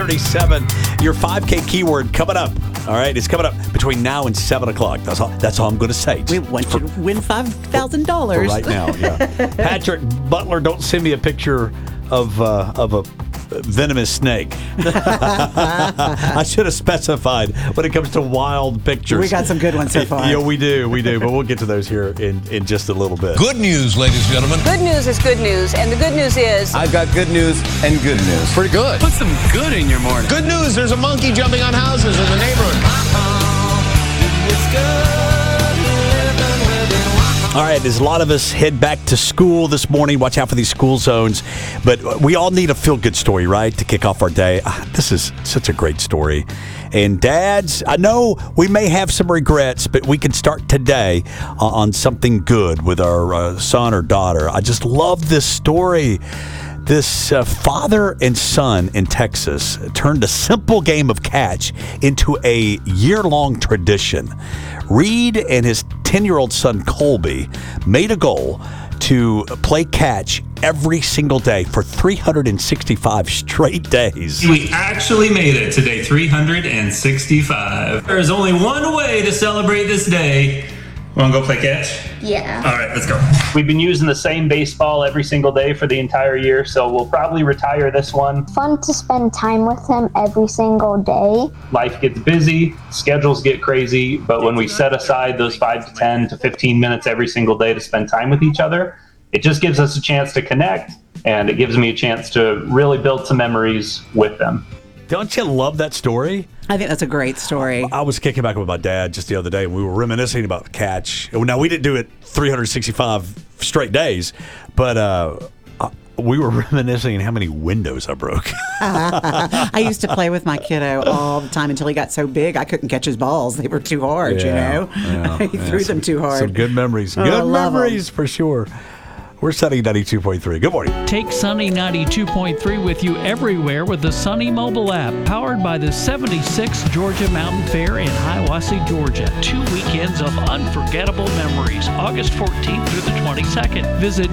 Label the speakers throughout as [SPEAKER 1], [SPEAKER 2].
[SPEAKER 1] 637. Your 5K keyword coming up. All right, it's coming up between now and 7 o'clock. That's all I'm going to say.
[SPEAKER 2] We want you to win $5,000.
[SPEAKER 1] For right now, yeah. Patrick Butler, don't send me a picture of a venomous snake. I should have specified when it comes to wild pictures.
[SPEAKER 2] We got some good ones so far.
[SPEAKER 1] Yeah, we do. But we'll get to those here in just a little bit.
[SPEAKER 3] Good news, ladies and gentlemen.
[SPEAKER 4] Good news is good news, and the good news is...
[SPEAKER 5] I've got good news and good news.
[SPEAKER 3] Pretty good.
[SPEAKER 6] Put some good in your morning.
[SPEAKER 3] Good news, there's a monkey jumping on houses in the neighborhood.
[SPEAKER 1] All right, as a lot of us head back to school this morning, watch out for these school zones. But we all need a feel-good story, right, to kick off our day. This is such a great story. And dads, I know we may have some regrets, but we can start today on something good with our son or daughter. I just love this story. This father and son in Texas turned a simple game of catch into a year-long tradition. Reed and his 10-year-old son, Colby, made a goal to play catch every single day for 365 straight days.
[SPEAKER 7] We actually made it to day 365. There's only one way to celebrate this day. Want to go play catch?
[SPEAKER 8] Yeah.
[SPEAKER 7] All right, let's go. We've been using the same baseball every single day for the entire year, so we'll probably retire this one.
[SPEAKER 8] Fun to spend time with him every single day.
[SPEAKER 7] Life gets busy, schedules get crazy, but when we set aside those 5 to 10 to 15 minutes every single day to spend time with each other, it just gives us a chance to connect, and it gives me a chance to really build some memories with them.
[SPEAKER 1] Don't you love that story?
[SPEAKER 2] I think that's a great story.
[SPEAKER 1] I was kicking back with my dad just the other day, and we were reminiscing about catch. Now, we didn't do it 365 straight days, but we were reminiscing how many windows I broke.
[SPEAKER 2] I used to play with my kiddo all the time until he got so big I couldn't catch his balls. They were too hard,
[SPEAKER 1] Yeah,
[SPEAKER 2] he threw them too hard.
[SPEAKER 1] Some good memories. Good memories for sure. We're Sunny 92.3. Good morning.
[SPEAKER 9] Take Sunny 92.3 with you everywhere with the Sunny mobile app, powered by the 76th Georgia Mountain Fair in Hiawassee, Georgia. 2 weekends of unforgettable memories, August 14th through the 22nd. Visit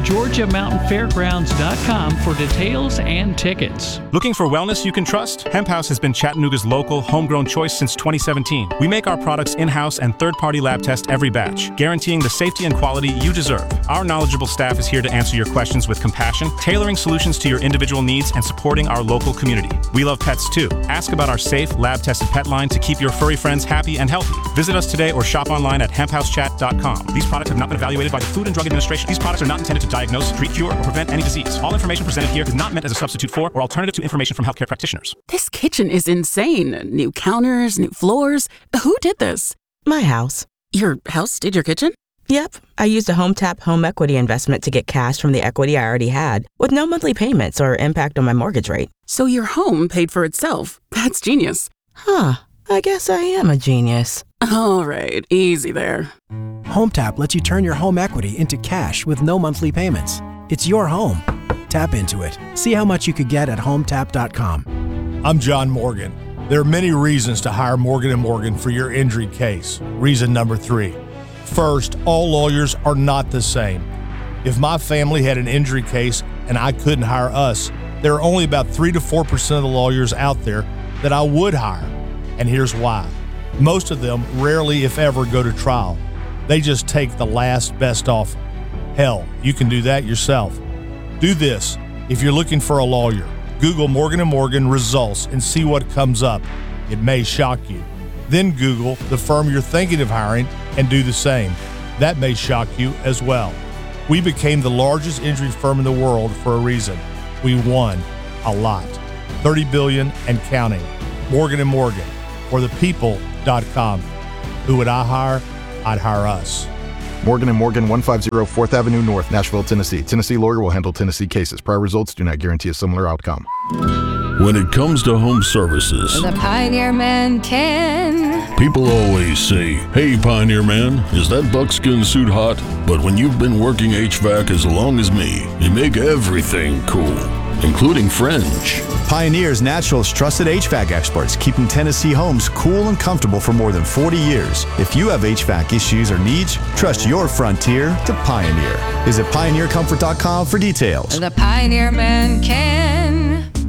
[SPEAKER 9] GeorgiaMountainFairgrounds.com for details and tickets.
[SPEAKER 10] Looking for wellness you can trust? Hemp House has been Chattanooga's local, homegrown choice since 2017. We make our products in-house and third-party lab test every batch, guaranteeing the safety and quality you deserve. Our knowledgeable staff is here to answer your questions with compassion, tailoring solutions to your individual needs, and supporting our local community. We love pets too. Ask about our safe, lab-tested pet line to keep your furry friends happy and healthy. Visit us today or shop online at hemphousechat.com. These products have not been evaluated by the Food and Drug Administration. These products are not intended to diagnose, treat, cure, or prevent any disease. All information presented here is not meant as a substitute for or alternative to information from healthcare practitioners.
[SPEAKER 11] This kitchen is insane. New counters, new floors. Who did this?
[SPEAKER 12] My house.
[SPEAKER 11] Your house did your kitchen?
[SPEAKER 12] Yep. I used a HomeTap home equity investment to get cash from the equity I already had, with no monthly payments or impact on my mortgage rate.
[SPEAKER 11] So your home paid for itself. That's genius.
[SPEAKER 12] Huh. I guess I am a genius.
[SPEAKER 11] All right. Easy there.
[SPEAKER 13] HomeTap lets you turn your home equity into cash with no monthly payments. It's your home. Tap into it. See how much you could get at HomeTap.com.
[SPEAKER 14] I'm John Morgan. There are many reasons to hire Morgan & Morgan for your injury case. Reason number 3. First, all lawyers are not the same. If my family had an injury case and I couldn't hire us, there are only about 3 to 4% of the lawyers out there that I would hire. And here's why. Most of them rarely, if ever, go to trial. They just take the last best offer. Hell, you can do that yourself. Do this. If you're looking for a lawyer, Google Morgan & Morgan results and see what comes up. It may shock you. Then Google the firm you're thinking of hiring and do the same. That may shock you as well. We became the largest injury firm in the world for a reason. We won a lot. $30 billion and counting. Morgan & Morgan, or thepeople.com. Who would I hire? I'd hire us.
[SPEAKER 15] Morgan & Morgan, 150 4th Avenue North, Nashville, Tennessee. Tennessee lawyer will handle Tennessee cases. Prior results do not guarantee a similar outcome.
[SPEAKER 16] When it comes to home services,
[SPEAKER 17] the Pioneer Man can.
[SPEAKER 16] People always say, "Hey, Pioneer Man, is that buckskin suit hot?" But when you've been working HVAC as long as me, you make everything cool, including French.
[SPEAKER 18] Pioneer's Naturals trusted HVAC experts, keeping Tennessee homes cool and comfortable for more than 40 years. If you have HVAC issues or needs, trust your frontier to Pioneer. Visit pioneercomfort.com for details.
[SPEAKER 17] The Pioneer Man can.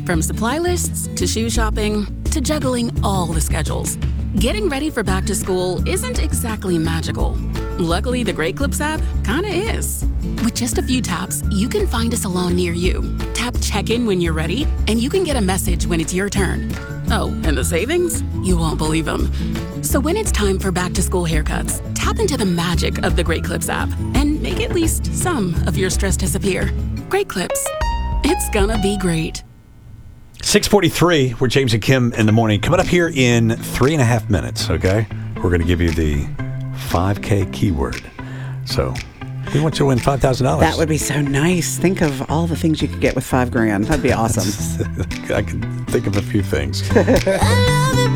[SPEAKER 11] From supply lists to shoe shopping to juggling all the schedules, getting ready for back to school isn't exactly magical. Luckily, the Great Clips app kinda is. With just a few taps, you can find a salon near you. Tap check-in when you're ready, and you can get a message when it's your turn. Oh, and the savings? You won't believe them. So when it's time for back-to-school haircuts, tap into the magic of the Great Clips app and make at least some of your stress disappear. Great Clips. It's gonna be great.
[SPEAKER 1] 6:43, we're James and Kim in the morning. Coming up here in 3.5 minutes, okay? We're going to give you the 5K keyword. So we want you to win $5,000.
[SPEAKER 2] That would be so nice. Think of all the things you could get with $5,000. That'd be awesome.
[SPEAKER 1] I can think of a few things.